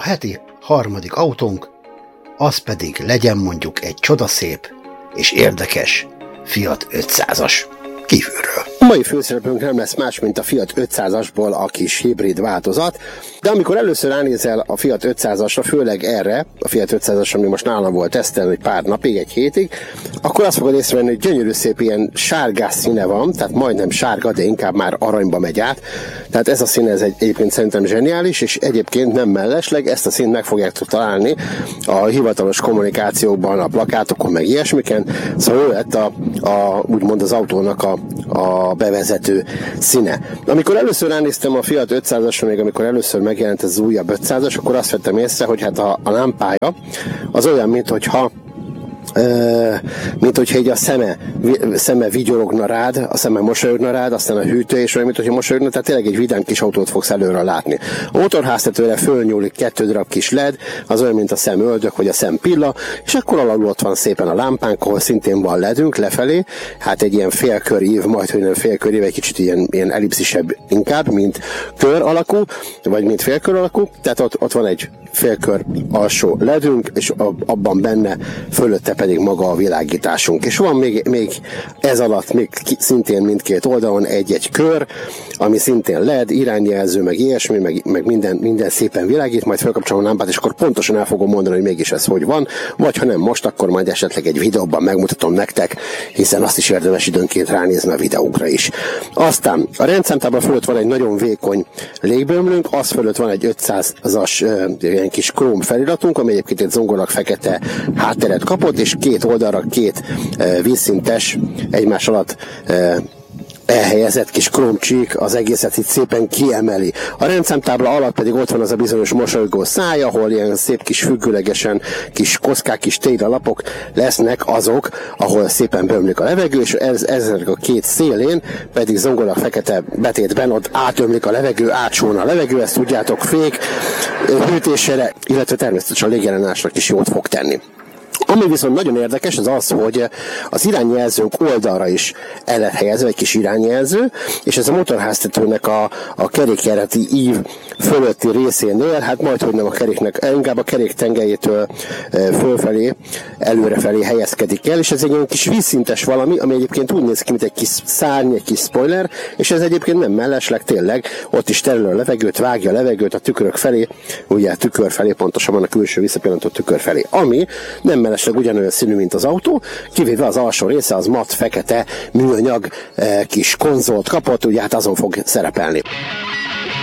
heti harmadik autónk, az pedig legyen mondjuk egy csodaszép és érdekes Fiat 500-as kívülről. A mai főszereplőnk nem lesz más, mint a Fiat 500-asból a kis hibrid változat, de amikor először ránézel a Fiat 500-asra, főleg erre, a Fiat 500-as, ami most nálam volt tesztelni egy pár napig, egy hétig, akkor azt fogod észrevenni, hogy gyönyörű szép ilyen sárgás színe van, tehát majdnem sárga, de inkább már aranyba megy át. Tehát ez a szín, ez egyébként szerintem zseniális, és egyébként nem mellesleg, ezt a színt meg fogjátok találni a hivatalos kommunikációkban, a plakátokon, meg ilyesmiken. Szóval ő lett úgymond az autónak a bevezető színe. Amikor először ránéztem a Fiat 500-asra, még amikor először megjelent ez az újabb 500-as, akkor azt vettem észre, hogy hát a lámpája az olyan, mint hogyha így a szeme vigyorogna rád, a szeme mosolyogna rád, aztán a hűtő és olyan, mint hogyha mosolyogna, tehát tényleg egy vidám kis autót fogsz előre látni. A motorháztetőre fölnyúlik 2 darab kis LED, az olyan, mint a szemöldök, vagy a szempilla, és akkor alul ott van szépen a lámpánk, ahol szintén van ledünk lefelé, hát egy ilyen félkörív, majdhogy nem félkörív, egy kicsit ilyen ellipszisebb inkább, mint kör alakú, vagy mint félkör alakú, tehát ott van egy félkör alsó ledünk, és abban benne fölötte pedig maga a világításunk. És van még ez alatt még szintén mindkét oldalon egy kör, ami szintén LED, irányjelző, meg ilyesmi, meg minden szépen világít, majd felkapcsolom a lámpát, és akkor pontosan el fogom mondani, hogy mégis ez hogy van, vagy ha nem most, akkor majd esetleg egy videóban megmutatom nektek, hiszen azt is érdemes időnként ránézni a videókra is. Aztán a rendszámtábla fölött van egy nagyon vékony légbömlőnk, az fölött van egy 500-as ilyen kis króm feliratunk, ami egyébként egy zongorak fekete hátteret kapott, és két oldalra két vízszintes, egymás alatt elhelyezett kis krómcsík az egészet itt szépen kiemeli. A rendszámtábla alatt pedig ott van az a bizonyos mosolygó száj, ahol ilyen szép kis függőlegesen kis kockák, kis téglalapok lesznek azok, ahol szépen bömlik a levegő, és ezek a két szélén pedig zongorak fekete betétben ott átömlik a levegő, átsóna a levegő, ezt tudjátok, fék hűtésére, illetve természetesen a légellenállásnak is jót fog tenni. Ami viszont nagyon érdekes, az az, hogy az irányjelzőnk oldalra is el lehet helyezve egy kis irányjelző, és ez a motorháztetőnek a kerékjárati ív fölötti részénél, hát majdhogy nem a keréknek, inkább a kerék tengelyétől fölfelé, előrefelé helyezkedik el, és ez egy olyan kis vízszintes valami, ami egyébként úgy néz ki, mint egy kis szárny, egy kis spoiler, és ez egyébként nem mellesleg, tényleg, ott is terül a levegőt, vágja a levegőt a tükörök felé, ugye a tükör felé, pontosabban a külső visszapillantó tükör felé, ami nem mellesleg ugyanolyan színű, mint az autó, kivéve az alsó része, az matt, fekete, műanyag kis konzolt kapott, ugye hát azon fog szerepelni.